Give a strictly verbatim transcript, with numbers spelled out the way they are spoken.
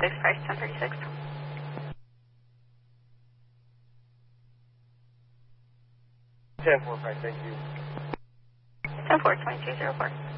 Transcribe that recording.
Fixed price ten thirty-six. ten four, thank you. ten four, twenty-two zero four.